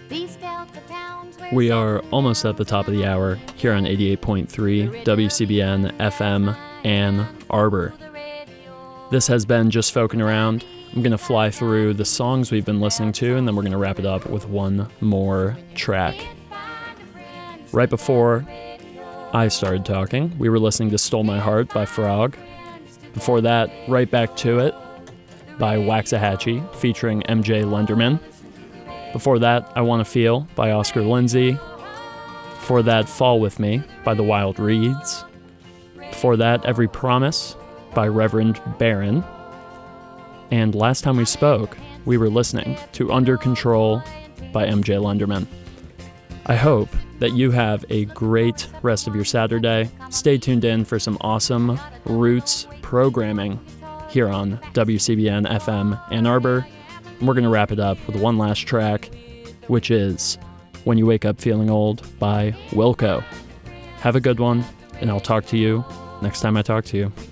We are almost at the top of the hour here on 88.3 WCBN FM Ann Arbor. This has been Just Folkin' Around. I'm going to fly through the songs we've been listening to, and then we're going to wrap it up with one more track. Right before I started talking, we were listening to Stole My Heart by Frog. Before that, Right Back to It by Waxahachie featuring MJ Lenderman. Before that, I Want to Feel by Oscar Lindsay. Before that, Fall With Me by The Wild Reeds. Before that, Every Promise by Reverend Barron. And last time we spoke, we were listening to Under Control by MJ Lenderman. I hope that you have a great rest of your Saturday. Stay tuned in for some awesome Roots programming here on WCBN FM Ann Arbor. And we're going to wrap it up with one last track, which is When You Wake Up Feeling Old by Wilco. Have a good one, and I'll talk to you next time I talk to you.